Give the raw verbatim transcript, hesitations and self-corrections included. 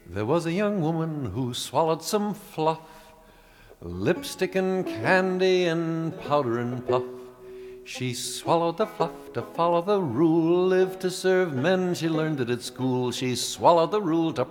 There was a young woman who swallowed some fluff, lipstick and candy and powder and puff. She swallowed the fluff to follow the rule, live to serve men, she learned it at school. She swallowed the rule to